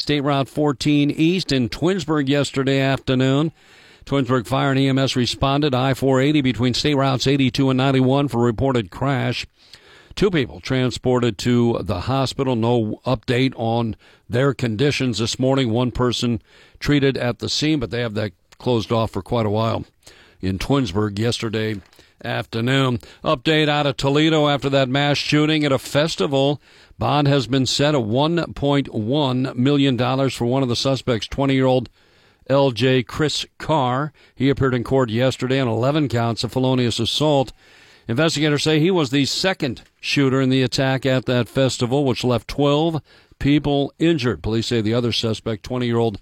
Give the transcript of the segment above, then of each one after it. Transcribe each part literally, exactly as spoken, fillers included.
State Route fourteen East in Twinsburg yesterday afternoon. Twinsburg Fire and E M S responded to I four eighty between State Routes eighty-two and ninety-one for a reported crash. Two people transported to the hospital. No update on their conditions this morning. One person treated at the scene, but they have that closed off for quite a while in Twinsburg yesterday afternoon. Update out of Toledo after that mass shooting at a festival. Bond has been set at one point one million dollars for one of the suspects, twenty-year-old L J Chris Carr. He appeared in court yesterday on eleven counts of felonious assault. Investigators say he was the second shooter in the attack at that festival, which left twelve people injured. Police say the other suspect, twenty-year-old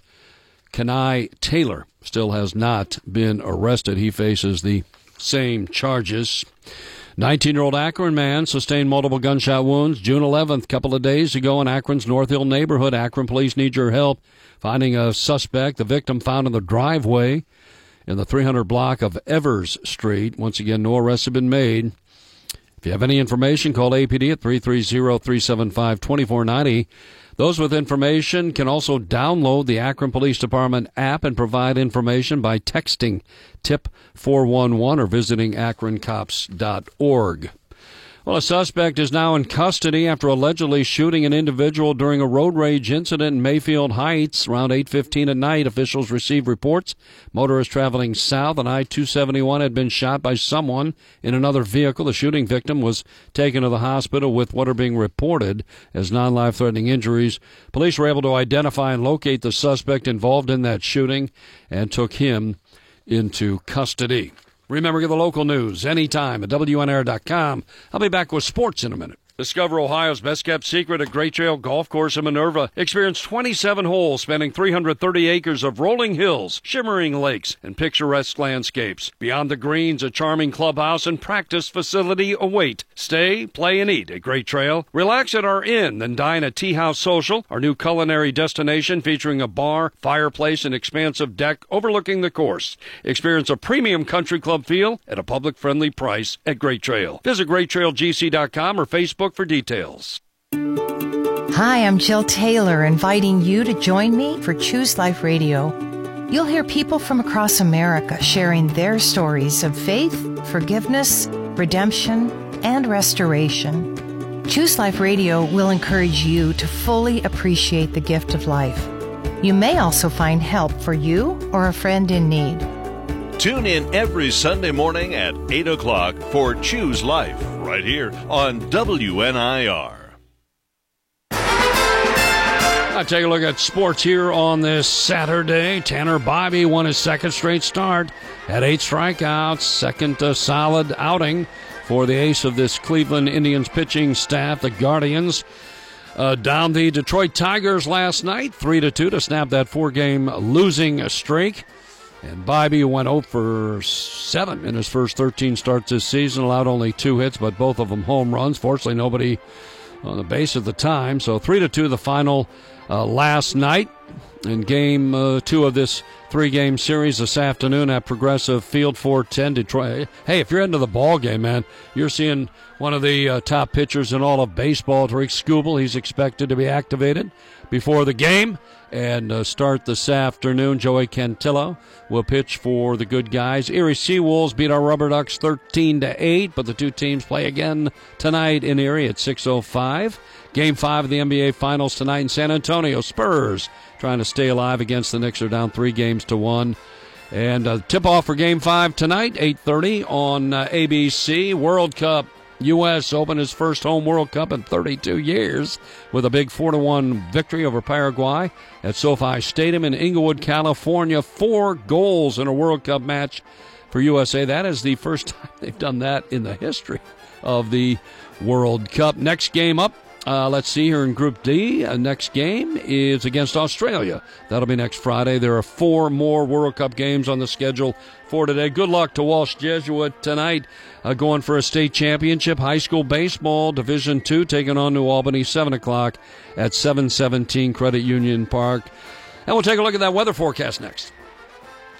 Kenai Taylor, still has not been arrested. He faces the same charges. nineteen-year-old Akron man sustained multiple gunshot wounds June eleventh, a couple of days ago in Akron's North Hill neighborhood. Akron police need your help finding a suspect. The victim found in the driveway in the three hundred block of Evers Street. Once again, no arrests have been made. If you have any information, call A P D at three three zero, three seven five, two four nine zero. Those with information can also download the Akron Police Department app and provide information by texting tip four one one or visiting akron cops dot org. Well, a suspect is now in custody after allegedly shooting an individual during a road rage incident in Mayfield Heights around eight fifteen at night. Officials received reports motorists traveling south on I two seventy-one had been shot by someone in another vehicle. The shooting victim was taken to the hospital with what are being reported as non-life-threatening injuries. Police were able to identify and locate the suspect involved in that shooting and took him into custody. Remember, get the local news anytime at W N R dot com. I'll be back with sports in a minute. Discover Ohio's best-kept secret at Great Trail Golf Course in Minerva. Experience twenty-seven holes spanning three hundred thirty acres of rolling hills, shimmering lakes, and picturesque landscapes. Beyond the greens, a charming clubhouse and practice facility await. Stay, play, and eat at Great Trail. Relax at our inn, then dine at Tea House Social, our new culinary destination featuring a bar, fireplace, and expansive deck overlooking the course. Experience a premium country club feel at a public-friendly price at Great Trail. Visit great trail g c dot com or Facebook for details. Hi, I'm Jill Taylor, inviting you to join me for Choose Life Radio. You'll hear people from across America sharing their stories of faith, forgiveness, redemption, and restoration. Choose Life Radio will encourage you to fully appreciate the gift of life. You may also find help for you or a friend in need. Tune in every Sunday morning at eight o'clock for Choose Life, right here on W N I R. I'll take a look at sports here on this Saturday. Tanner Bybee won his second straight start at eight strikeouts. Second uh, solid outing for the ace of this Cleveland Indians pitching staff, the Guardians. Uh, down the Detroit Tigers last night, three to two to snap that four-game losing streak. And Bybee went oh for seven in his first thirteen starts this season, allowed only two hits, but both of them home runs. Fortunately, nobody on the base at the time. So three to two the final uh, last night. In game uh, two of this three-game series this afternoon at Progressive Field, four ten Detroit. Hey, if you're into the ball game, man, you're seeing one of the uh, top pitchers in all of baseball, Tariq Skubal. He's expected to be activated before the game and uh, start this afternoon. Joey Cantillo will pitch for the good guys. Erie Seawolves beat our Rubber Ducks thirteen to eight, but the two teams play again tonight in Erie at six oh five. Game five of the N B A Finals tonight in San Antonio. Spurs trying to stay alive against the Knicks. Are down three games to one. And uh, tip-off for Game five tonight, eight thirty on uh, A B C. World Cup. U S opened his first home World Cup in thirty-two years with a big four to one victory over Paraguay at SoFi Stadium in Inglewood, California. Four goals in a World Cup match for U S A. That is the first time they've done that in the history of the World Cup. Next game up, uh, let's see here in Group D. Uh, next game is against Australia. That'll be next Friday. There are four more World Cup games on the schedule for today. Good luck to Walsh Jesuit tonight, uh, going for a state championship. High school baseball, Division two, taking on New Albany, seven o'clock at seven seventeen Credit Union Park. And we'll take a look at that weather forecast next.